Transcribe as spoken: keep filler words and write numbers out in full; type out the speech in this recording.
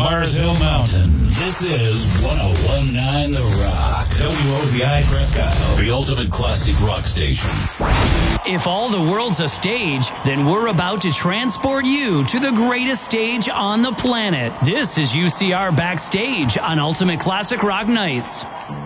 Mars Hill Mountain. This is one oh one point nine The Rock. W O Z I Prescott, the ultimate classic rock station. If all the world's a stage, then we're about to transport you to the greatest stage on the planet. This is U C R Backstage on Ultimate Classic Rock Nights.